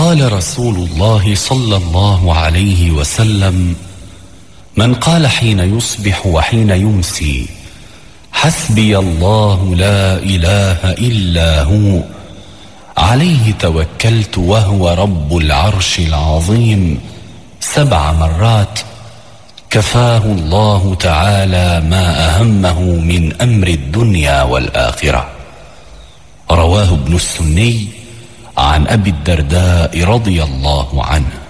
قال رسول الله صلى الله عليه وسلم: من قال حين يصبح وحين يمسي: حسبي الله لا إله إلا هو، عليه توكلت وهو رب العرش العظيم، 7 مرات، كفاه الله تعالى ما أهمه من أمر الدنيا والآخرة. رواه ابن السني عن أبي الدرداء رضي الله عنه.